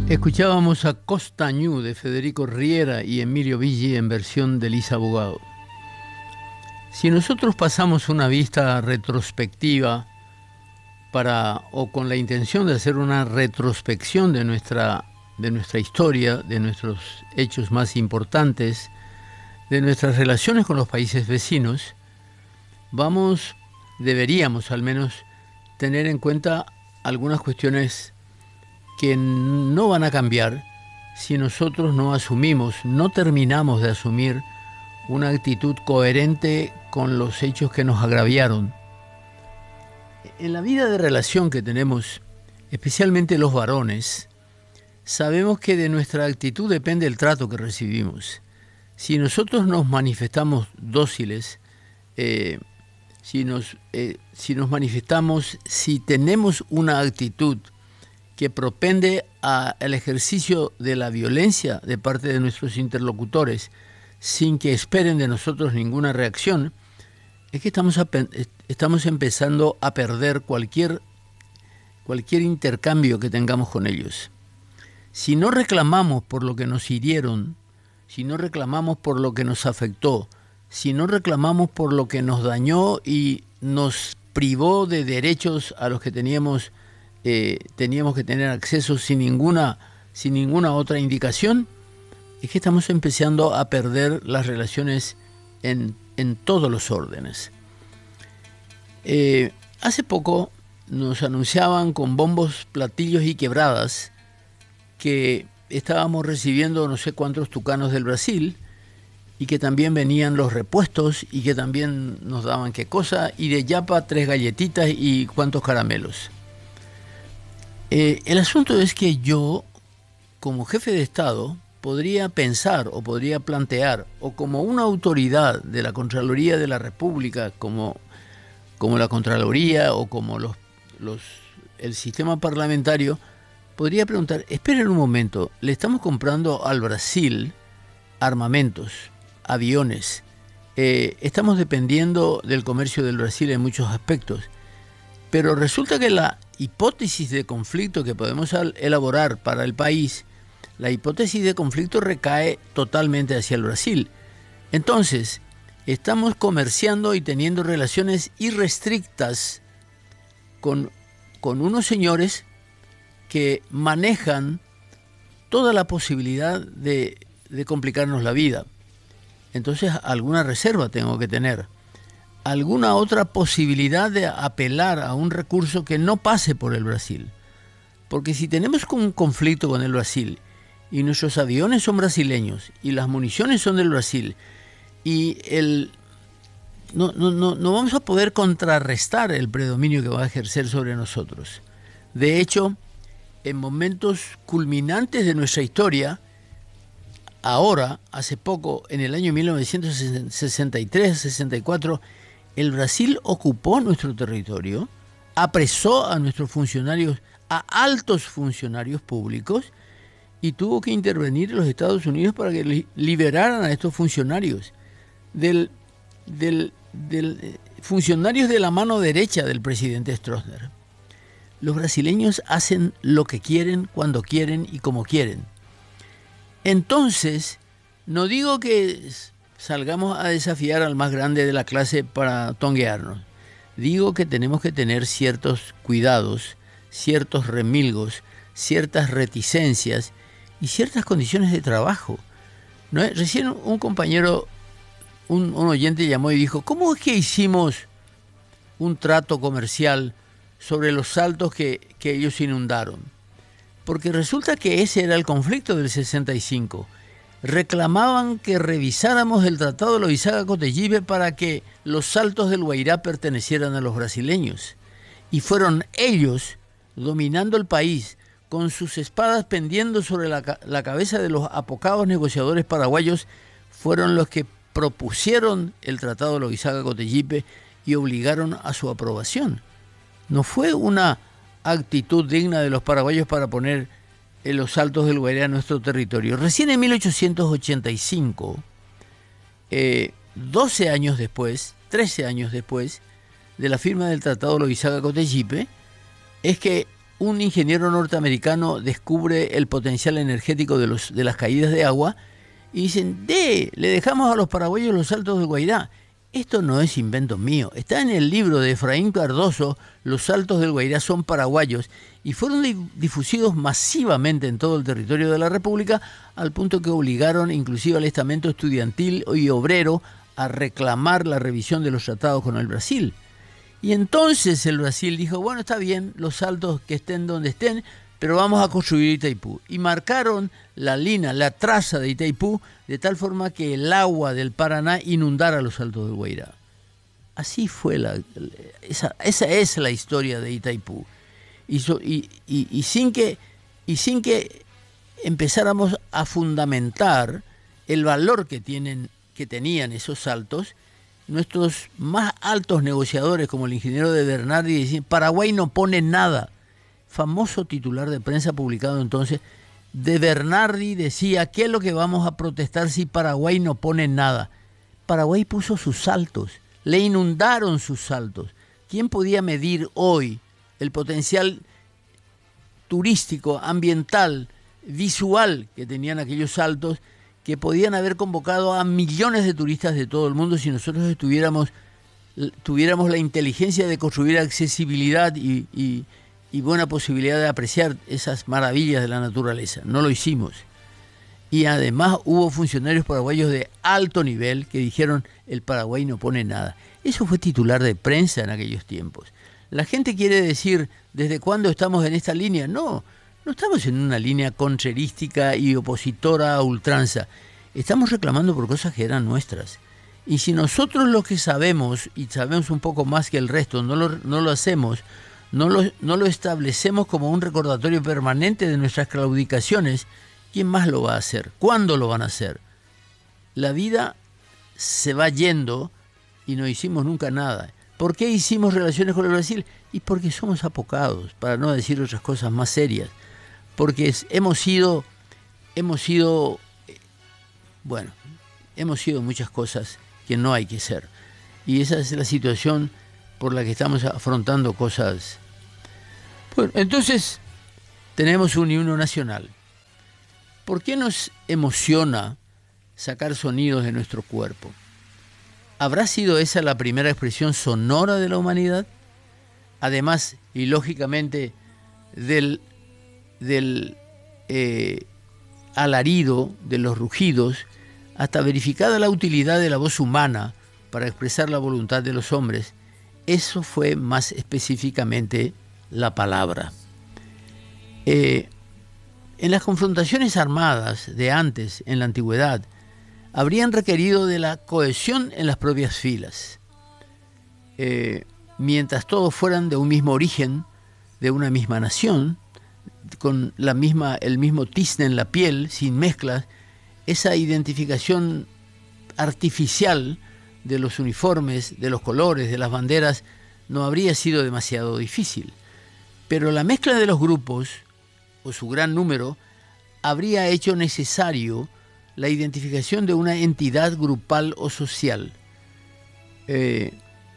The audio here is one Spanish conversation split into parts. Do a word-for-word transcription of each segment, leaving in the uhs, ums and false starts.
Escuchábamos a Costa Ñu de Federico Riera y Emilio Viggi en versión de Elisa Bogado. Si nosotros pasamos una vista retrospectiva para, o con la intención de hacer una retrospección de nuestra, de nuestra historia, de nuestros hechos más importantes, de nuestras relaciones con los países vecinos, vamos, deberíamos al menos, tener en cuenta algunas cuestiones que no van a cambiar si nosotros no asumimos, no terminamos de asumir una actitud coherente con los hechos que nos agraviaron. En la vida de relación que tenemos, especialmente los varones, sabemos que de nuestra actitud depende el trato que recibimos. Si nosotros nos manifestamos dóciles, eh, si nos, eh, si nos manifestamos, si tenemos una actitud que propende al ejercicio de la violencia de parte de nuestros interlocutores sin que esperen de nosotros ninguna reacción, es que estamos, a, estamos empezando a perder cualquier, cualquier intercambio que tengamos con ellos. Si no reclamamos por lo que nos hirieron, si no reclamamos por lo que nos afectó, si no reclamamos por lo que nos dañó y nos privó de derechos a los que teníamos Eh, teníamos que tener acceso sin ninguna, sin ninguna otra indicación, es que estamos empezando a perder las relaciones en, en todos los órdenes. Eh, hace poco nos anunciaban con bombos, platillos y quebradas que estábamos recibiendo no sé cuántos tucanos del Brasil y que también venían los repuestos y que también nos daban qué cosa, y de yapa tres galletitas y cuántos caramelos. Eh, el asunto es que yo, como jefe de Estado, podría pensar o podría plantear, o como una autoridad de la Contraloría de la República, como, como la Contraloría o como los, los, el sistema parlamentario, podría preguntar, esperen un momento, le estamos comprando al Brasil armamentos, aviones, eh, estamos dependiendo del comercio del Brasil en muchos aspectos, pero resulta que la hipótesis de conflicto que podemos elaborar para el país, la hipótesis de conflicto recae totalmente hacia el Brasil. Entonces, estamos comerciando y teniendo relaciones irrestrictas con, con unos señores que manejan toda la posibilidad de, de complicarnos la vida. Entonces, alguna reserva tengo que tener. Alguna otra posibilidad de apelar a un recurso que no pase por el Brasil. Porque si tenemos un conflicto con el Brasil y nuestros aviones son brasileños y las municiones son del Brasil y el, no, no, no, no vamos a poder contrarrestar el predominio que va a ejercer sobre nosotros. De hecho, en momentos culminantes de nuestra historia, ahora, hace poco, en el año mil novecientos sesenta y tres sesenta y cuatro, el Brasil ocupó nuestro territorio, apresó a nuestros funcionarios, a altos funcionarios públicos, y tuvo que intervenir los Estados Unidos para que li liberaran a estos funcionarios, del, del, del, eh, funcionarios de la mano derecha del presidente Stroessner. Los brasileños hacen lo que quieren, cuando quieren y como quieren. Entonces, no digo que salgamos a desafiar al más grande de la clase para tonguearnos. Digo que tenemos que tener ciertos cuidados, ciertos remilgos, ciertas reticencias y ciertas condiciones de trabajo. ¿No? Recién un compañero, un, un oyente llamó y dijo, ¿cómo es que hicimos un trato comercial sobre los saltos que, que ellos inundaron? Porque resulta que ese era el conflicto del sesenta y cinco. Reclamaban que revisáramos el Tratado de Loizaga-Cotegipe para que los saltos del Guairá pertenecieran a los brasileños. Y fueron ellos, dominando el país, con sus espadas pendiendo sobre la, la cabeza de los apocados negociadores paraguayos, fueron los que propusieron el Tratado de Loizaga-Cotegipe y obligaron a su aprobación. No fue una actitud digna de los paraguayos para poner en los saltos del Guairá en nuestro territorio. Recién en mil ochocientos ochenta y cinco, eh, doce años después, trece años después de la firma del Tratado de Loizaga-Cotegipe, es que un ingeniero norteamericano descubre el potencial energético de, los, de las caídas de agua y dicen, de, le dejamos a los paraguayos los saltos del Guairá. Esto no es invento mío, está en el libro de Efraín Cardoso, Los saltos del Guairá son paraguayos, y fueron difusidos masivamente en todo el territorio de la República, al punto que obligaron inclusive al estamento estudiantil y obrero a reclamar la revisión de los tratados con el Brasil. Y entonces el Brasil dijo, bueno, está bien, los saltos que estén donde estén, pero vamos a construir Itaipú. Y marcaron la línea, la traza de Itaipú, de tal forma que el agua del Paraná inundara los saltos del Guairá. Así fue, la, esa, esa es la historia de Itaipú. Y, so, y, y, y, sin que, y sin que empezáramos a fundamentar el valor que, tienen, que tenían esos saltos, nuestros más altos negociadores, como el ingeniero de Bernardi, decían, Paraguay no pone nada. Famoso titular de prensa publicado entonces, de Bernardi decía, ¿qué es lo que vamos a protestar si Paraguay no pone nada? Paraguay puso sus saltos, le inundaron sus saltos. ¿Quién podía medir hoy el potencial turístico, ambiental, visual que tenían aquellos saltos, que podían haber convocado a millones de turistas de todo el mundo si nosotros estuviéramos, tuviéramos la inteligencia de construir accesibilidad y, y y buena posibilidad de apreciar esas maravillas de la naturaleza? No lo hicimos. Y además hubo funcionarios paraguayos de alto nivel que dijeron, el Paraguay no pone nada. Eso fue titular de prensa en aquellos tiempos. La gente quiere decir, ¿desde cuándo estamos en esta línea? No, no estamos en una línea contrerística y opositora a ultranza. Estamos reclamando por cosas que eran nuestras. Y si nosotros los que sabemos, y sabemos un poco más que el resto, no lo, no lo hacemos, No lo, no lo establecemos como un recordatorio permanente de nuestras claudicaciones, ¿quién más lo va a hacer? ¿Cuándo lo van a hacer? La vida se va yendo y no hicimos nunca nada. ¿Por qué hicimos relaciones con el Brasil? Y porque somos apocados, para no decir otras cosas más serias. Porque es, hemos sido, hemos sido, bueno, hemos sido muchas cosas que no hay que ser. Y esa es la situación por la que estamos afrontando cosas. Bueno, entonces tenemos un himno nacional. ¿Por qué nos emociona sacar sonidos de nuestro cuerpo? ¿Habrá sido esa la primera expresión sonora de la humanidad? Además, y lógicamente, del, del eh, alarido, de los rugidos, hasta verificada la utilidad de la voz humana para expresar la voluntad de los hombres, eso fue más específicamente la palabra. Eh, en las confrontaciones armadas de antes, en la antigüedad, habrían requerido de la cohesión en las propias filas. Eh, mientras todos fueran de un mismo origen, de una misma nación, con la misma, el mismo tizne en la piel, sin mezclas, esa identificación artificial de los uniformes, de los colores, de las banderas, no habría sido demasiado difícil. Pero la mezcla de los grupos, o su gran número, habría hecho necesario la identificación de una entidad grupal o social. Eh,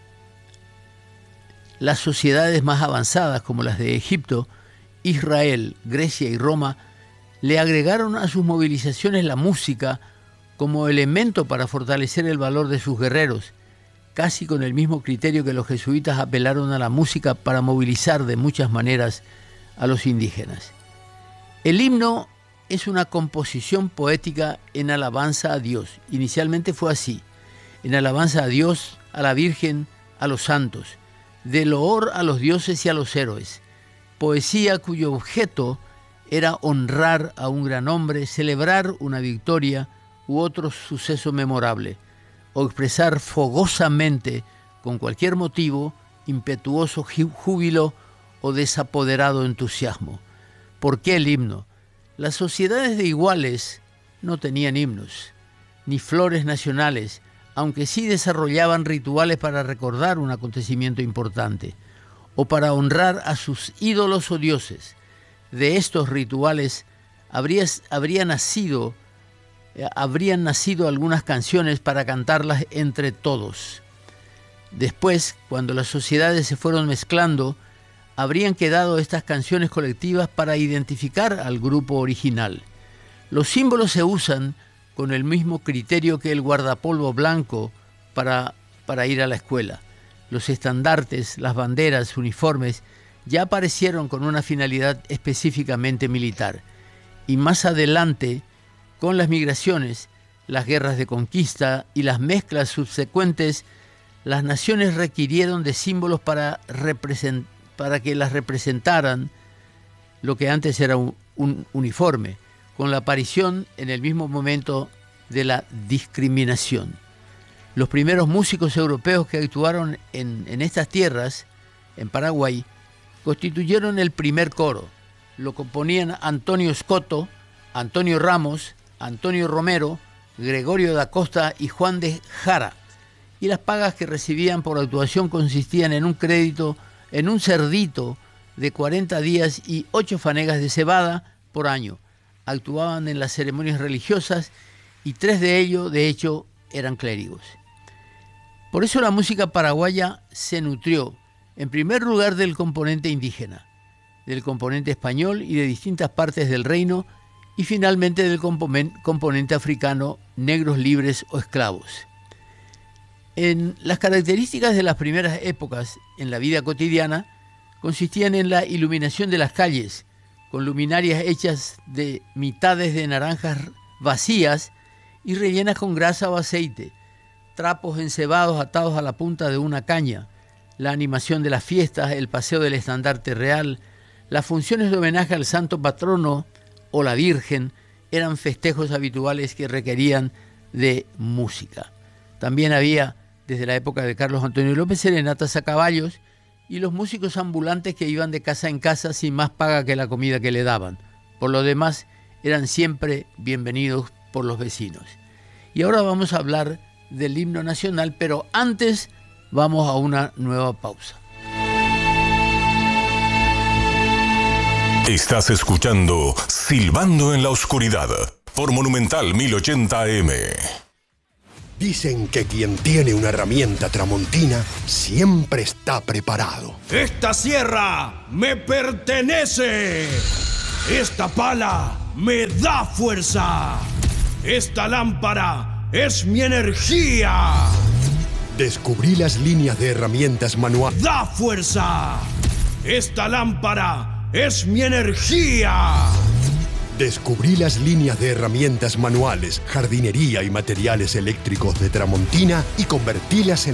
las sociedades más avanzadas, como las de Egipto, Israel, Grecia y Roma, le agregaron a sus movilizaciones la música como elemento para fortalecer el valor de sus guerreros, casi con el mismo criterio que los jesuitas apelaron a la música para movilizar de muchas maneras a los indígenas. El himno es una composición poética en alabanza a Dios. Inicialmente fue así, en alabanza a Dios, a la Virgen, a los santos, de loor a los dioses y a los héroes. Poesía cuyo objeto era honrar a un gran hombre, celebrar una victoria u otro suceso memorable, o expresar fogosamente, con cualquier motivo, impetuoso júbilo o desapoderado entusiasmo. ¿Por qué el himno? Las sociedades de iguales no tenían himnos, ni flores nacionales, aunque sí desarrollaban rituales para recordar un acontecimiento importante, o para honrar a sus ídolos o dioses. De estos rituales habría, habría nacido habrían nacido algunas canciones para cantarlas entre todos. Después, cuando las sociedades se fueron mezclando, habrían quedado estas canciones colectivas para identificar al grupo original. Los símbolos se usan con el mismo criterio que el guardapolvo blanco para, para ir a la escuela. Los estandartes, las banderas, uniformes, ya aparecieron con una finalidad específicamente militar. Y más adelante, con las migraciones, las guerras de conquista y las mezclas subsecuentes, las naciones requirieron de símbolos para, represent- para que las representaran lo que antes era un, un uniforme, con la aparición en el mismo momento de la discriminación. Los primeros músicos europeos que actuaron en, en estas tierras, en Paraguay, constituyeron el primer coro. Lo componían Antonio Scotto, Antonio Ramos, Antonio Romero, Gregorio da Costa y Juan de Jara. Y las pagas que recibían por actuación consistían en un crédito, en un cerdito de cuarenta días y ocho fanegas de cebada por año. Actuaban en las ceremonias religiosas y tres de ellos, de hecho, eran clérigos. Por eso la música paraguaya se nutrió, en primer lugar, del componente indígena, del componente español y de distintas partes del reino, y finalmente del componente africano, negros libres o esclavos. En las características de las primeras épocas en la vida cotidiana consistían en la iluminación de las calles, con luminarias hechas de mitades de naranjas vacías y rellenas con grasa o aceite, trapos encebados atados a la punta de una caña, la animación de las fiestas, el paseo del estandarte real, las funciones de homenaje al santo patrono o la Virgen eran festejos habituales que requerían de música. También había, desde la época de Carlos Antonio López, serenatas a caballos y los músicos ambulantes que iban de casa en casa sin más paga que la comida que le daban. Por lo demás, eran siempre bienvenidos por los vecinos. Y ahora vamos a hablar del himno nacional, pero antes vamos a una nueva pausa. Estás escuchando Silbando en la Oscuridad por Monumental mil ochenta A M. Dicen que quien tiene una herramienta tramontina siempre está preparado. ¡Esta sierra me pertenece! ¡Esta pala me da fuerza! ¡Esta lámpara es mi energía! Descubrí las líneas de herramientas manuales. ¡Da fuerza! ¡Esta lámpara es mi energía! Descubrí las líneas de herramientas manuales, jardinería y materiales eléctricos de Tramontina y convertílas en